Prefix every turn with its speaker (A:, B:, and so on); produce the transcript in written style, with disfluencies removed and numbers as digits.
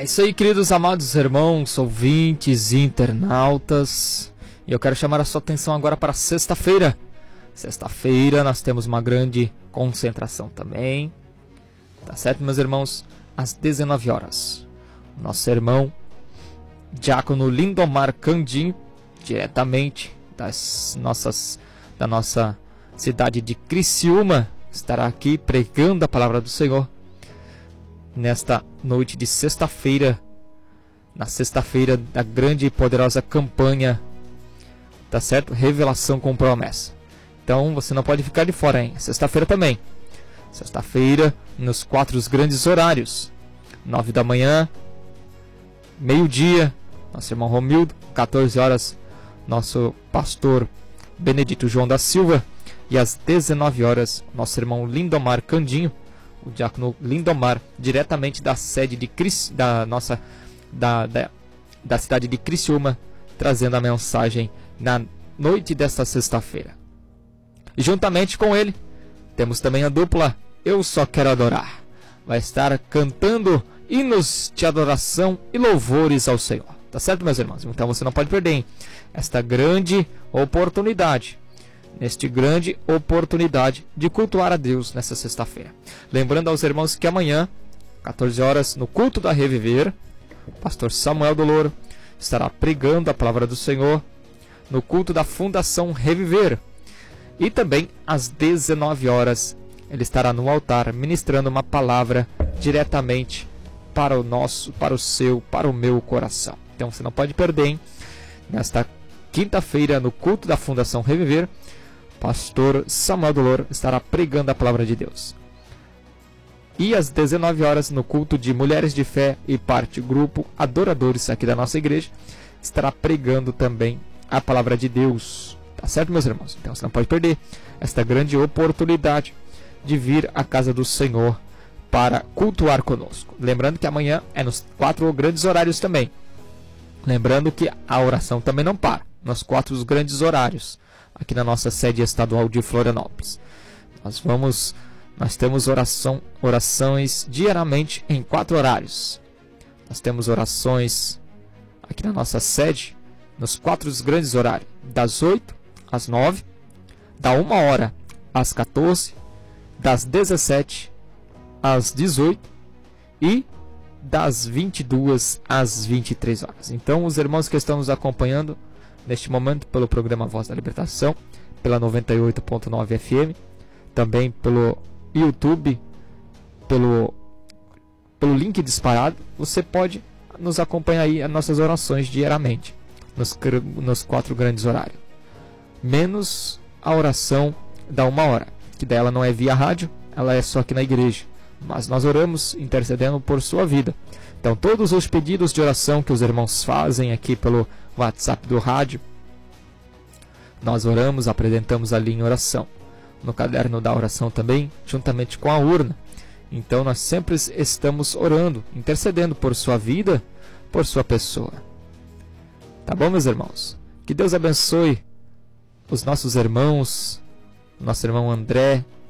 A: É isso aí, queridos amados irmãos, ouvintes e internautas. E eu quero chamar a sua atenção agora para sexta-feira. Sexta-feira nós temos uma grande concentração também. Tá certo, meus irmãos? Às 19 horas. Nosso irmão Diácono Lindomar Candim, diretamente da nossa cidade de Criciúma, estará aqui pregando a palavra do Senhor nesta noite de sexta-feira, na sexta-feira da grande e poderosa campanha, tá certo? Revelação com promessa. Então você não pode ficar de fora, hein? Sexta-feira também. Sexta-feira, nos 4 grandes horários: 9 da manhã, meio-dia, nosso irmão Romildo; 14 horas, nosso pastor Benedito João da Silva; e às 19 horas, nosso irmão Lindomar Candinho, o diácono Lindomar, diretamente da sede da cidade de Criciúma, trazendo a mensagem na noite desta sexta-feira. E juntamente com ele, temos também a dupla Eu Só Quero Adorar. Vai estar cantando hinos de adoração e louvores ao Senhor. Tá certo, meus irmãos? Então você não pode perder, hein? Esta grande oportunidade. Neste grande oportunidade de cultuar a Deus nessa sexta-feira. Lembrando aos irmãos que amanhã, 14 horas, no culto da Reviver, o pastor Samuel Doloro estará pregando a palavra do Senhor no culto da Fundação Reviver. E também às 19 horas ele estará no altar ministrando uma palavra diretamente para o nosso, para o seu, para o meu coração. Então você não pode perder, hein? Nesta quinta-feira, no culto da Fundação Reviver, pastor Samuel Dolor estará pregando a palavra de Deus. E às 19 horas, no culto de Mulheres de Fé e Parte Grupo Adoradores aqui da nossa igreja, estará pregando também a palavra de Deus. Tá certo, meus irmãos? Então você não pode perder esta grande oportunidade de vir à casa do Senhor para cultuar conosco. Lembrando que amanhã é nos 4 grandes horários também. Lembrando que a oração também não para, nos 4 grandes horários, aqui na nossa sede estadual de Florianópolis. Nós temos orações diariamente em 4 horários. Nós temos orações aqui na nossa sede, nos 4 grandes horários, das 8 às 9, da 1 hora às 14, das 17 às 18 e das 22 às 23 horas. Então, os irmãos que estão nos acompanhando neste momento pelo programa Voz da Libertação, pela 98.9 FM, também pelo YouTube, pelo link disparado, você pode nos acompanhar aí as nossas orações diariamente, nos 4 grandes horários. Menos a oração da 1 hora, que daí ela não é via rádio, ela é só aqui na igreja. Mas nós oramos intercedendo por sua vida. Então todos os pedidos de oração que os irmãos fazem aqui pelo WhatsApp do rádio, nós oramos, apresentamos ali em oração. No caderno da oração também, juntamente com a urna. Então nós sempre estamos orando, intercedendo por sua vida, por sua pessoa. Tá bom, meus irmãos? Que Deus abençoe os nossos irmãos, nosso irmão André,